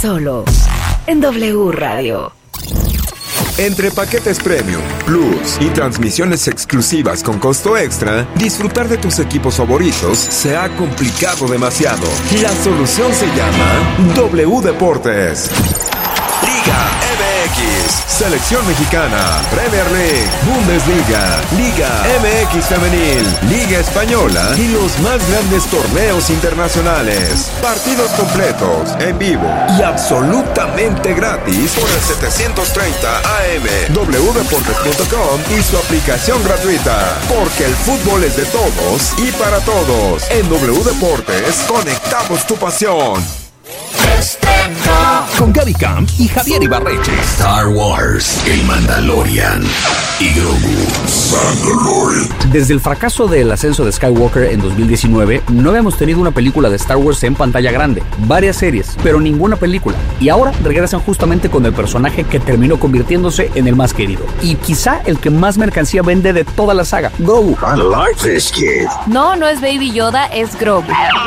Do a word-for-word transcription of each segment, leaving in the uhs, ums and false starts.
Solo en W Radio. Entre paquetes Premium, Plus y transmisiones exclusivas con costo extra, disfrutar de tus equipos favoritos se ha complicado demasiado. La solución se llama W Deportes. Liga M X, Selección Mexicana, Premier League, Bundesliga, Liga M X Femenil, Liga Española y los más grandes torneos internacionales. Partidos completos, en vivo y absolutamente gratis por el setecientos treinta A M, w deportes punto com y su aplicación gratuita. Porque el fútbol es de todos y para todos. En W Deportes conectamos tu pasión. Con Gaby Camp y Javier Ibarreche. Star Wars, el Mandalorian y Grogu. Mandalorian. Desde el fracaso del ascenso de Skywalker en dos mil diecinueve, no habíamos tenido una película de Star Wars en pantalla grande. Varias series, pero ninguna película. Y ahora regresan justamente con el personaje que terminó convirtiéndose en el más querido. Y quizá el que más mercancía vende de toda la saga, Grogu. I like this kid. No, no es Baby Yoda, es Grogu.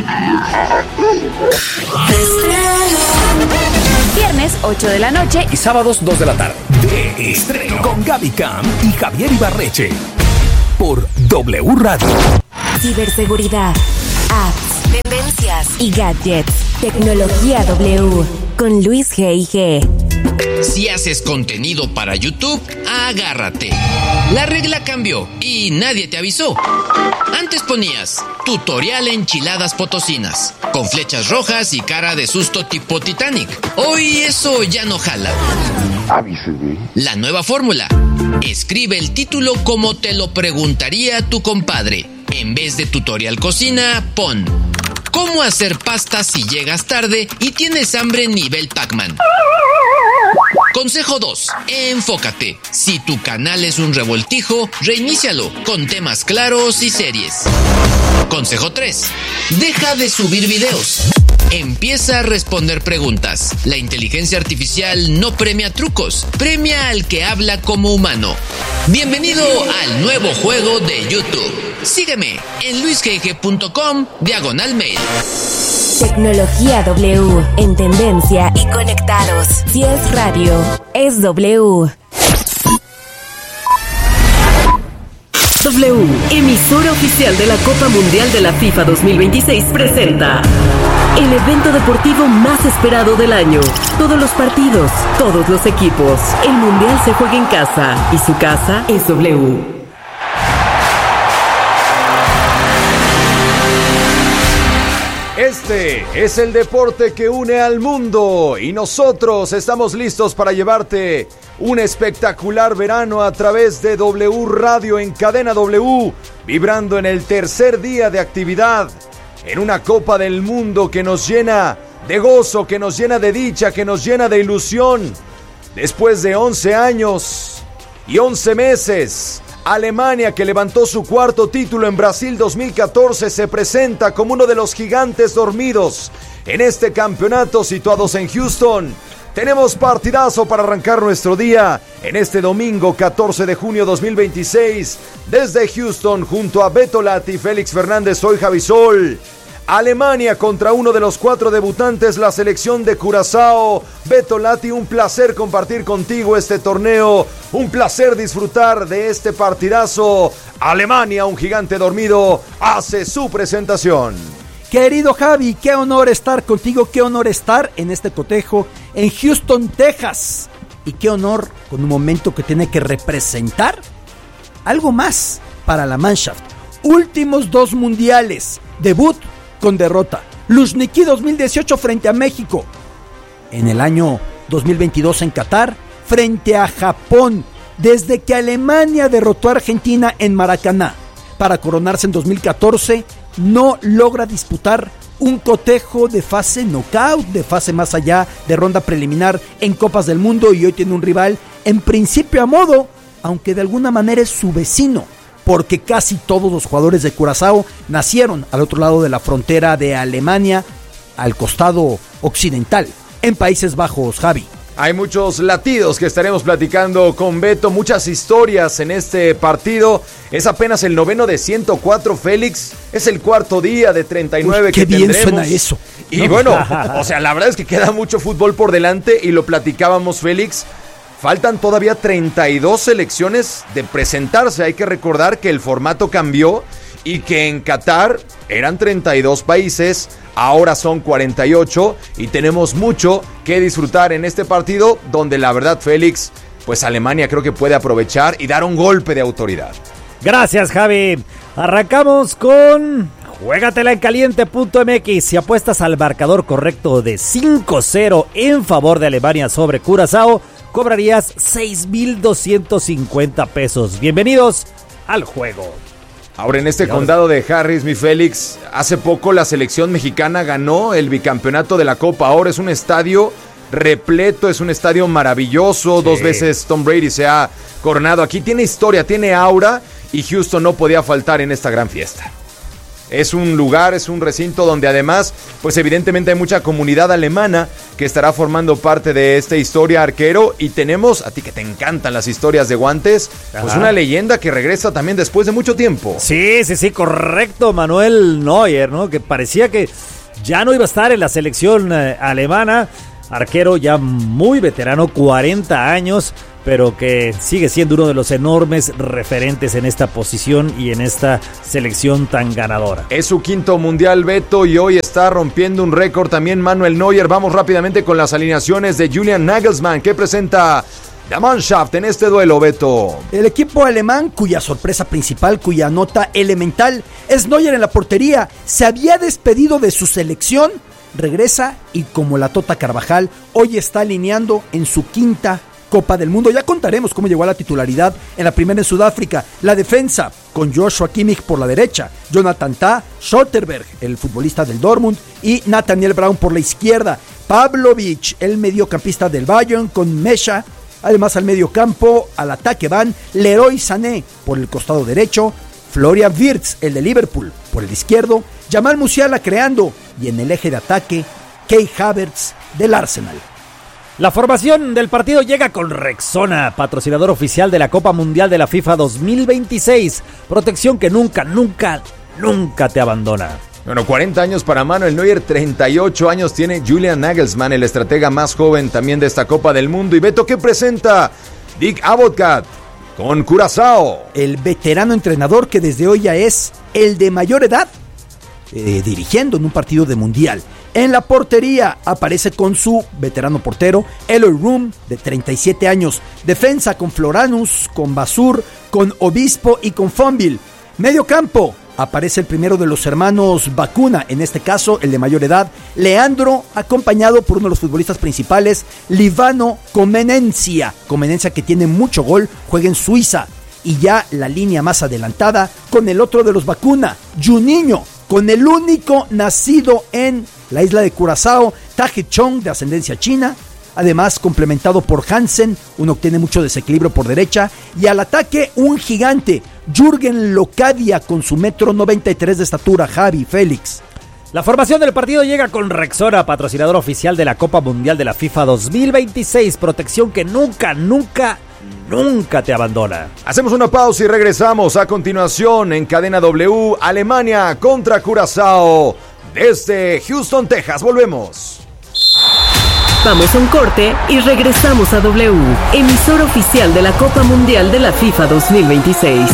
Viernes ocho de la noche y sábados dos de la tarde. De estreno con Gaby Camp y Javier Ibarreche. Por W Radio. Ciberseguridad, apps, tendencias y gadgets. Tecnología W con Luis G I G. Si haces contenido para YouTube, agárrate. La regla cambió y nadie te avisó. Antes ponías tutorial enchiladas potosinas, con flechas rojas y cara de susto tipo Titanic. Hoy eso ya no jala. La nueva fórmula. Escribe el título como te lo preguntaría tu compadre. En vez de tutorial cocina, pon ¿cómo hacer pasta si llegas tarde y tienes hambre nivel Pac-Man? Consejo dos. Enfócate. Si tu canal es un revoltijo, reinícialo con temas claros y series. Consejo tres. Deja de subir videos. Empieza a responder preguntas. La inteligencia artificial no premia trucos, premia al que habla como humano. Bienvenido al nuevo juego de YouTube. Sígueme en luis g g punto com diagonal mail. Tecnología W, en tendencia y conectados. Si es radio, es W. W, emisora oficial de la Copa Mundial de la FIFA dos mil veintiséis, presenta el evento deportivo más esperado del año. Todos los partidos, todos los equipos. El Mundial se juega en casa y su casa es W. Este es el deporte que une al mundo y nosotros estamos listos para llevarte un espectacular verano a través de W Radio en cadena W, vibrando en el tercer día de actividad, en una Copa del Mundo que nos llena de gozo, que nos llena de dicha, que nos llena de ilusión. Después de once años y once meses, Alemania, que levantó su cuarto título en Brasil dos mil catorce, se presenta como uno de los gigantes dormidos en este campeonato situados en Houston. Tenemos partidazo para arrancar nuestro día en este domingo catorce de junio dos mil veintiséis. Desde Houston, junto a Beto Lati, Félix Fernández, soy Javisol. Alemania contra uno de los cuatro debutantes, la selección de Curazao. Beto Lati, un placer compartir contigo este torneo, un placer disfrutar de este partidazo. Alemania, un gigante dormido, hace su presentación. Querido Javi, qué honor estar contigo, qué honor estar en este cotejo en Houston, Texas. Y qué honor con un momento que tiene que representar algo más para la Mannschaft. Últimos dos mundiales, debut con derrota. Luzhniki dos mil dieciocho frente a México. En el año dos mil veintidós en Qatar, frente a Japón. Desde que Alemania derrotó a Argentina en Maracaná para coronarse en dos mil catorce, no logra disputar un cotejo de fase knockout, de fase más allá de ronda preliminar en Copas del Mundo, y hoy tiene un rival en principio a modo, aunque de alguna manera es su vecino, porque casi todos los jugadores de Curazao nacieron al otro lado de la frontera de Alemania, al costado occidental, en Países Bajos, Javi. Hay muchos latidos que estaremos platicando con Beto, muchas historias en este partido. Es apenas el noveno de ciento cuatro, Félix. Es el cuarto día de treinta y nueve Uy, que qué bien tendremos. suena eso. Y bueno, o sea, la verdad es que queda mucho fútbol por delante y lo platicábamos, Félix. Faltan todavía treinta y dos selecciones de presentarse. Hay que recordar que el formato cambió y que en Qatar eran treinta y dos países, ahora son cuarenta y ocho y tenemos mucho que disfrutar en este partido donde la verdad, Félix, pues Alemania creo que puede aprovechar y dar un golpe de autoridad. Gracias, Javi. Arrancamos con juégatela en caliente punto m x. Si apuestas al marcador correcto de cinco cero en favor de Alemania sobre Curazao, cobrarías seis mil doscientos cincuenta pesos. Bienvenidos al juego. Ahora en este condado de Harris, mi Félix, hace poco la selección mexicana ganó el bicampeonato de la Copa. Ahora es un estadio repleto, es un estadio maravilloso. Sí. Dos veces Tom Brady se ha coronado aquí. Tiene historia, tiene aura y Houston no podía faltar en esta gran fiesta. Es un lugar, es un recinto donde además, pues evidentemente hay mucha comunidad alemana que estará formando parte de esta historia, arquero. Y tenemos, a ti que te encantan las historias de guantes, Ajá. pues una leyenda que regresa también después de mucho tiempo. Sí, sí, sí, correcto, Manuel Neuer, ¿no? Que parecía que ya no iba a estar en la selección eh, alemana. Arquero ya muy veterano, cuarenta años, pero que sigue siendo uno de los enormes referentes en esta posición y en esta selección tan ganadora. Es su quinto mundial, Beto, y hoy está rompiendo un récord también Manuel Neuer. Vamos rápidamente con las alineaciones de Julian Nagelsmann, que presenta la Mannschaft en este duelo, Beto. El equipo alemán, cuya sorpresa principal, cuya nota elemental es Neuer en la portería, se había despedido de su selección, regresa y como la Tota Carvajal, hoy está alineando en su quinta Copa del Mundo. Ya contaremos cómo llegó a la titularidad en la primera en Sudáfrica. La defensa, con Joshua Kimmich por la derecha, Jonathan Tah, Schlotterberg, el futbolista del Dortmund, y Nathaniel Brown por la izquierda. Pavlovic, el mediocampista del Bayern, con Mesha. Además al mediocampo, al ataque van Leroy Sané por el costado derecho, Florian Wirtz, el de Liverpool, por el izquierdo, Jamal Musiala creando, y en el eje de ataque, Kai Havertz del Arsenal. La formación del partido llega con Rexona, patrocinador oficial de la Copa Mundial de la FIFA dos mil veintiséis. Protección que nunca, nunca, nunca te abandona. Bueno, cuarenta años para Manuel Neuer, treinta y ocho años tiene Julian Nagelsmann, el estratega más joven también de esta Copa del Mundo. Y Beto, ¿qué presenta Dick Advocaat con Curazao? El veterano entrenador que desde hoy ya es el de mayor edad, eh, dirigiendo en un partido de mundial. En la portería aparece con su veterano portero, Eloy Room, de treinta y siete años. Defensa con Floranus, con Basur, con Obispo y con Fonville. Medio campo aparece el primero de los hermanos Vacuna, en este caso el de mayor edad, Leandro, acompañado por uno de los futbolistas principales, Livano Comenencia. Comenencia que tiene mucho gol, juega en Suiza. Y ya la línea más adelantada con el otro de los Vacuna, Juninho, con el único nacido en la isla de Curazao, Taji Chong, de ascendencia china, además complementado por Hansen, uno que tiene mucho desequilibrio por derecha, y al ataque un gigante, Jürgen Locadia, con su metro noventa y tres de estatura. Javi, Félix. La formación del partido llega con Rexona, patrocinador oficial de la Copa Mundial de la FIFA dos mil veintiséis, protección que nunca, nunca, nunca te abandona. Hacemos una pausa y regresamos a continuación en Cadena W, Alemania contra Curazao. Desde Houston, Texas, volvemos. Vamos a un corte y regresamos a W, emisor oficial de la Copa Mundial de la FIFA dos mil veintiséis.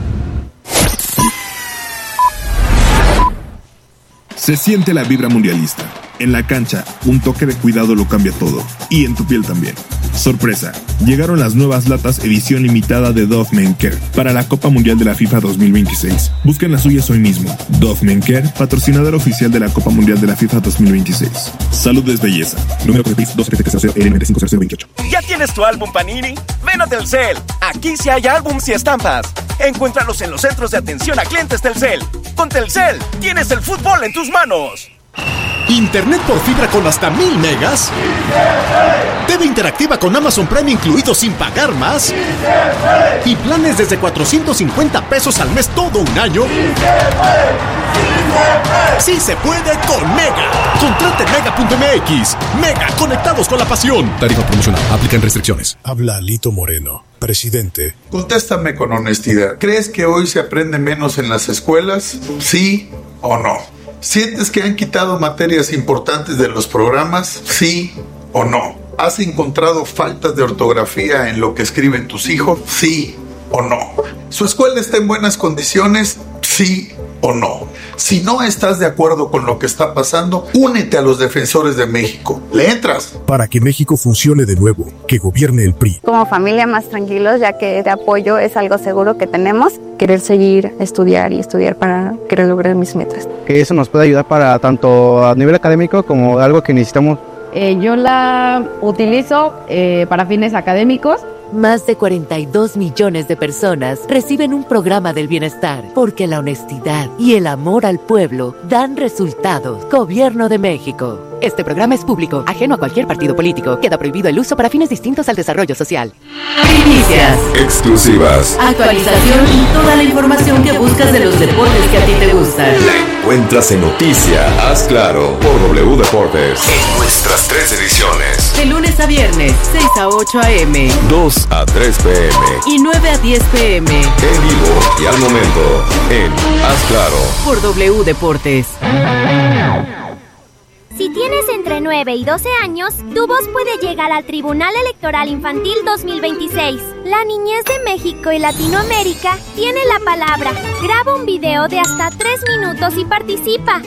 Se siente la vibra mundialista. En la cancha, un toque de cuidado lo cambia todo. Y en tu piel también. Sorpresa, llegaron las nuevas latas edición limitada de Dove Men Care para la Copa Mundial de la FIFA dos mil veintiséis. Busquen las suyas hoy mismo. Dove Men Care, patrocinador oficial de la Copa Mundial de la FIFA dos mil veintiséis. Salud es belleza. Número de P I S dos siete cero L nueve cinco cero cero veintiocho. ¿Ya tienes tu álbum Panini? Ven a Telcel. Aquí sí hay álbums y estampas. Encuéntralos en los centros de atención a clientes Telcel. Con Telcel, tienes el fútbol en tus manos. ¿Internet por fibra con hasta mil megas? Te TV interactiva con Amazon Prime incluido sin pagar más. ¡Sí se puede! Y planes desde cuatrocientos cincuenta pesos al mes todo un año. ¡Sí se puede! ¡Sí se puede con Mega! Contrate mega punto m x. Mega, conectados con la pasión. Tarifa promocional. Aplican restricciones. Habla Alito Moreno, presidente. Contéstame con honestidad. ¿Crees que hoy se aprende menos en las escuelas? ¿Sí o no? ¿Sientes que han quitado materias importantes de los programas? ¿Sí o no? ¿Has encontrado faltas de ortografía en lo que escriben tus hijos? ¿Sí o no? ¿Su escuela está en buenas condiciones? ¿Sí o no? Si no estás de acuerdo con lo que está pasando, únete a los defensores de México. ¿Le entras? Para que México funcione de nuevo, que gobierne el P R I. Como familia más tranquilos, ya que de apoyo es algo seguro que tenemos. Querer seguir, estudiar y estudiar para querer lograr mis metas. Que eso nos puede ayudar para tanto a nivel académico como algo que necesitamos. Eh, yo la utilizo eh, para fines académicos. Más de cuarenta y dos millones de personas reciben un programa del bienestar porque la honestidad y el amor al pueblo dan resultados. Gobierno de México. Este programa es público, ajeno a cualquier partido político. Queda prohibido el uso para fines distintos al desarrollo social. Primicias. Exclusivas. Actualización y toda la información que buscas de los deportes que a ti te gustan. La encuentras en Noticia, haz claro, por W Deportes. En nuestras tres ediciones. De lunes a viernes, seis a ocho a eme. dos a tres pe eme. Y nueve a diez pe eme. En vivo y al momento, en Haz Claro. Por W Deportes. Si tienes entre nueve y doce años, tu voz puede llegar al Tribunal Electoral Infantil dos mil veintiséis. La niñez de México y Latinoamérica tiene la palabra. Graba un video de hasta tres minutos y participa.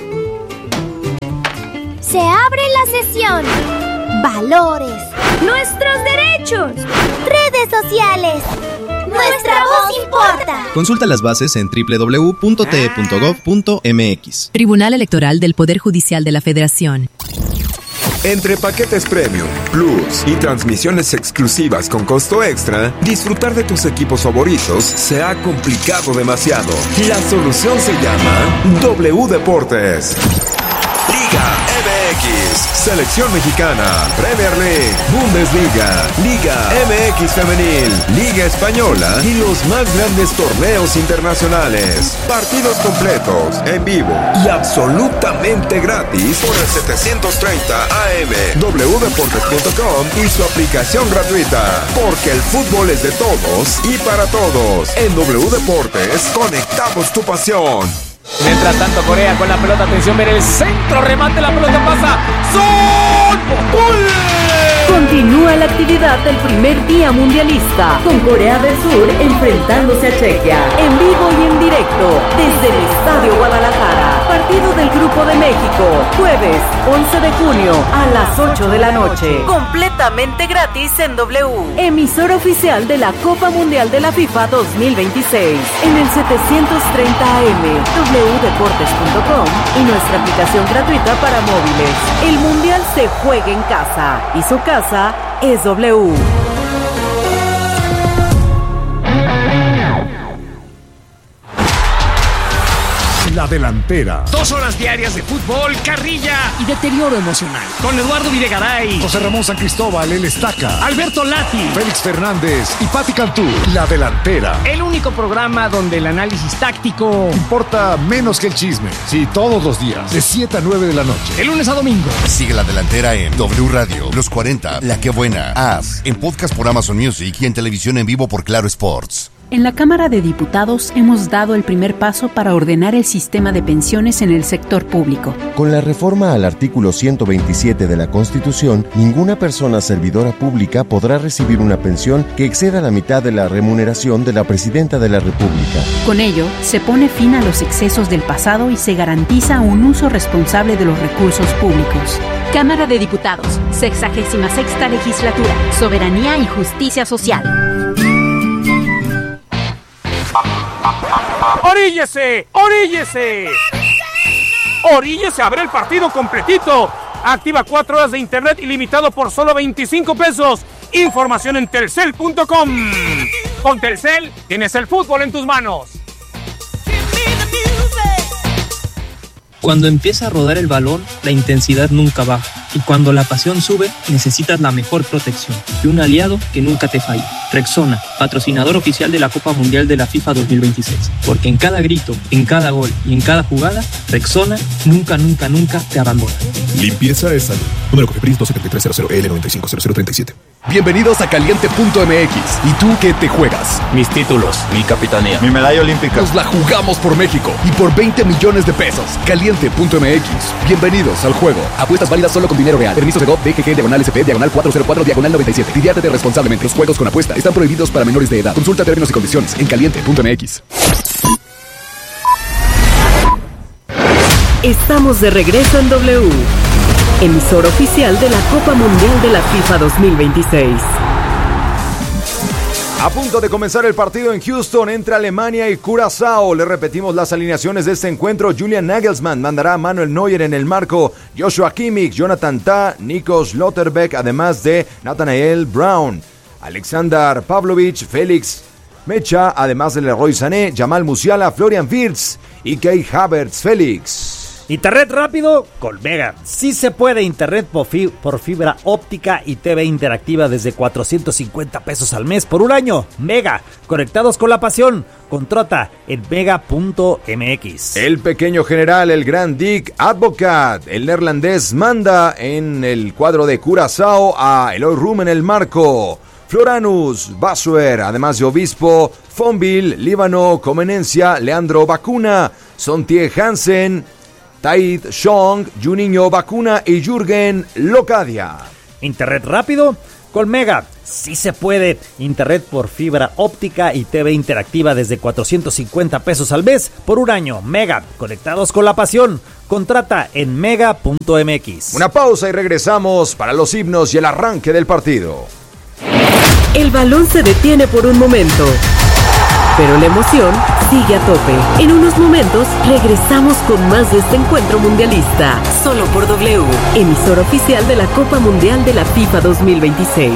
Se abre la sesión. Valores. Nuestros derechos. Redes sociales. Nuestra voz importa. Consulta las bases en doble u doble u doble u punto t e punto gov punto eme equis. Tribunal Electoral del Poder Judicial de la Federación. Entre paquetes Premium, Plus y transmisiones exclusivas con costo extra, disfrutar de tus equipos favoritos se ha complicado demasiado. La solución se llama W Deportes. Liga eme equis, Selección Mexicana, Premier League, Bundesliga, Liga eme equis Femenil, Liga Española y los más grandes torneos internacionales. Partidos completos, en vivo y absolutamente gratis por el setecientos treinta A M, doble u deportes punto com y su aplicación gratuita. Porque el fútbol es de todos y para todos. En W Deportes conectamos tu pasión. Mientras tanto, Corea con la pelota, atención, ver el centro, remate, la pelota pasa. ¡Sol! ¡Gol! Continúa la actividad del primer día mundialista, con Corea del Sur enfrentándose a Chequia, en vivo y en directo, desde el Estadio Guadalajara. Partido del Grupo de México, jueves once de junio a las ocho de la noche. Completamente gratis en W. Emisora oficial de la Copa Mundial de la FIFA dos mil veintiséis, en el setecientos treinta A M, doble u deportes punto com y nuestra aplicación gratuita para móviles. El Mundial se juega en casa y su casa es W. La delantera. Dos horas diarias de fútbol, carrilla y deterioro emocional. Con Eduardo Videgaray, José Ramón San Cristóbal, el Estaca, Alberto Lati, Félix Fernández y Pati Cantú. La delantera. El único programa donde el análisis táctico importa menos que el chisme. Sí, todos los días, de siete a nueve de la noche. De lunes a domingo. Sigue La Delantera en W Radio, Los cuarenta, La Que Buena, As, en podcast por Amazon Music y en televisión en vivo por Claro Sports. En la Cámara de Diputados hemos dado el primer paso para ordenar el sistema de pensiones en el sector público. Con la reforma al artículo ciento veintisiete de la Constitución, ninguna persona servidora pública podrá recibir una pensión que exceda la mitad de la remuneración de la Presidenta de la República. Con ello, se pone fin a los excesos del pasado y se garantiza un uso responsable de los recursos públicos. Cámara de Diputados, sexagésima sexta legislatura, Soberanía y Justicia Social. ¡Oríllese! ¡Oríllese! ¡Oríllese! ¡Abre el partido completito! Activa cuatro horas de internet ilimitado por solo veinticinco pesos. Información en telcel punto com. Con Telcel tienes el fútbol en tus manos. Cuando empieza a rodar el balón, la intensidad nunca baja. Y cuando la pasión sube, necesitas la mejor protección y un aliado que nunca te falle. Rexona, patrocinador oficial de la Copa Mundial de la FIFA dos mil veintiséis. Porque en cada grito, en cada gol y en cada jugada, Rexona nunca, nunca, nunca te abandona. Limpieza es salud. Número COFEPRIS dos siete tres cero cero L nueve cinco cero cero tres siete. Bienvenidos a Caliente punto M X. ¿Y tú qué te juegas? Mis títulos, mi capitanía, mi medalla olímpica. Nos la jugamos por México y por veinte millones de pesos. Caliente punto M X. Bienvenidos al juego. Apuestas válidas solo con dinero real. Permisos de G O V, D G G, diagonal S P, diagonal cuatro cero cuatro, diagonal noventa y siete. Diviértete responsablemente. Los juegos con apuesta están prohibidos para menores de edad. Consulta términos y condiciones en Caliente punto M X. Estamos de regreso en W, emisor oficial de la Copa Mundial de la FIFA dos mil veintiséis. A punto de comenzar el partido en Houston entre Alemania y Curazao. Le repetimos las alineaciones de este encuentro. Julian Nagelsmann mandará a Manuel Neuer en el marco, Joshua Kimmich, Jonathan Tah, Nico Schlotterbeck, además de Nathaniel Brown, Alexander Pavlovich, Félix Mecha, además de Leroy Sané, Jamal Musiala, Florian Wirtz y Kai Havertz. Félix. Internet rápido con Mega. Sí se puede. Internet por, fi- por fibra óptica y T V interactiva desde cuatrocientos cincuenta pesos al mes por un año. Mega, conectados con la pasión. Contrata en mega punto m x. El pequeño general, el gran Dick Advocat, el neerlandés, manda en el cuadro de Curazao a Eloy Room en el marco. Floranus, Basuer, además de Obispo, Fonville, Líbano, Comenencia, Leandro Bacuna, Sontie Hansen, Taid Chong, Juninho Bacuna y Jürgen Locadia. Internet rápido con Mega. Sí se puede. Internet por fibra óptica y T V interactiva desde cuatrocientos cincuenta pesos al mes por un año. Mega, conectados con la pasión. Contrata en mega punto m x. Una pausa y regresamos para los himnos y el arranque del partido. El balón se detiene por un momento, pero la emoción sigue a tope. En unos momentos regresamos con más de este encuentro mundialista, solo por W, emisor oficial de la Copa Mundial de la FIFA dos mil veintiséis.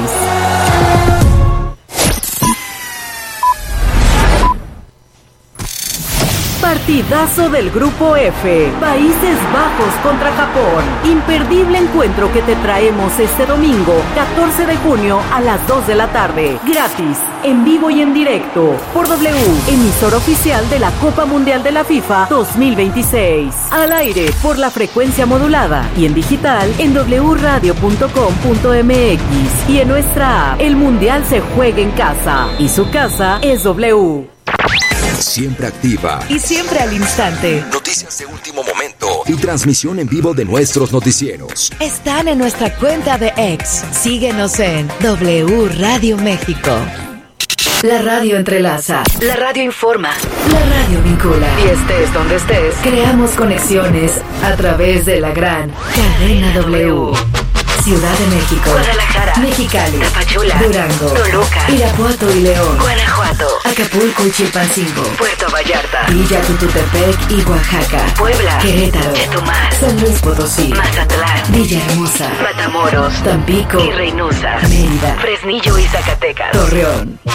Partidazo del Grupo F, Países Bajos contra Japón. Imperdible encuentro que te traemos este domingo, catorce de junio a las dos de la tarde. Gratis, en vivo y en directo, por W, emisor oficial de la Copa Mundial de la FIFA dos mil veintiséis. Al aire, por la frecuencia modulada y en digital en doble radio punto com punto m x y en nuestra app. El Mundial se juega en casa y su casa es W. Siempre activa y siempre al instante. Noticias de último momento y transmisión en vivo de nuestros noticieros. Están en nuestra cuenta de X. Síguenos en W Radio México. La radio entrelaza, la radio informa, la radio vincula. Y estés donde estés, creamos conexiones a través de la gran cadena W. Ciudad de México, Guadalajara, Mexicali, Tapachula, Durango, Toluca, Irapuato y León, Guanajuato, Acapulco y Chilpancingo, Puerto Vallarta, Villa Tututepec y Oaxaca, Puebla, Querétaro, Chetumal, San Luis Potosí, Mazatlán, Villahermosa, Matamoros, Tampico y Reynosa, Mérida, Fresnillo y Zacatecas, Torreón.